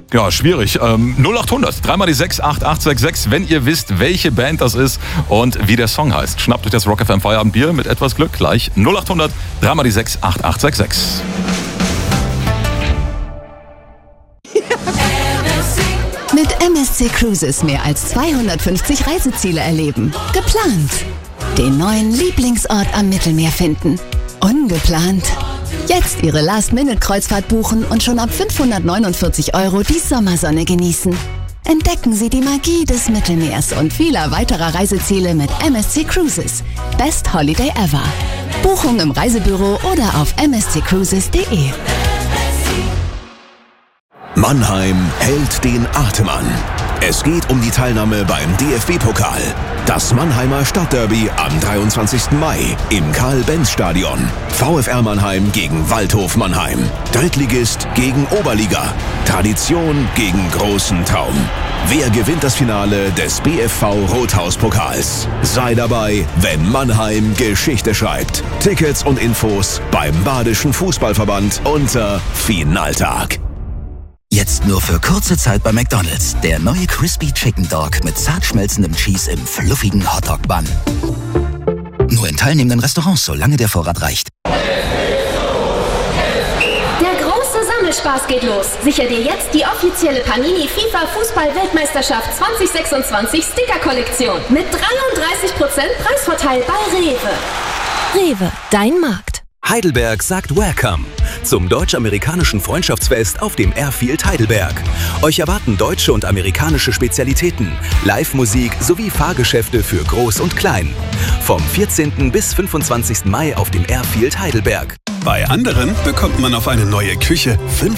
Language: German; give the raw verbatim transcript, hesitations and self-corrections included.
Ja, schwierig. Ähm, null acht hundert, dreimal die sechs, acht acht sechs sechs, wenn ihr wisst, welche Band das ist und wie der Song heißt. Schnappt euch das Rock F M Feierabendbier mit etwas Glück gleich. null acht hundert, dreimal die sechs, acht acht sechs sechs. Mit M S C Cruises mehr als zweihundertfünfzig Reiseziele erleben. Geplant. Den neuen Lieblingsort am Mittelmeer finden. Ungeplant. Jetzt Ihre Last-Minute-Kreuzfahrt buchen und schon ab fünfhundertneunundvierzig Euro die Sommersonne genießen. Entdecken Sie die Magie des Mittelmeers und vieler weiterer Reiseziele mit M S C Cruises. Best Holiday ever. Buchung im Reisebüro oder auf m s c cruises punkt d e. Mannheim hält den Atem an. Es geht um die Teilnahme beim D F B-Pokal. Das Mannheimer Stadtderby am dreiundzwanzigsten Mai im Karl-Benz-Stadion. VfR Mannheim gegen Waldhof Mannheim. Drittligist gegen Oberliga. Tradition gegen großen Traum. Wer gewinnt das Finale des B F V Rothaus-Pokals? Sei dabei, wenn Mannheim Geschichte schreibt. Tickets und Infos beim Badischen Fußballverband unter Finaltag. Jetzt nur für kurze Zeit bei McDonald's. Der neue Crispy Chicken Dog mit zart schmelzendem Cheese im fluffigen Hotdog-Bun. Nur in teilnehmenden Restaurants, solange der Vorrat reicht. Der große Sammelspaß geht los. Sicher dir jetzt die offizielle Panini FIFA Fußball-Weltmeisterschaft zwanzig sechsundzwanzig Sticker-Kollektion. Mit dreiunddreißig Prozent Preisvorteil bei Rewe. Rewe, dein Markt. Heidelberg sagt Welcome zum deutsch-amerikanischen Freundschaftsfest auf dem Airfield Heidelberg. Euch erwarten deutsche und amerikanische Spezialitäten, Live-Musik sowie Fahrgeschäfte für Groß und Klein. Vom vierzehnten bis fünfundzwanzigsten Mai auf dem Airfield Heidelberg. Bei anderen bekommt man auf eine neue Küche fünf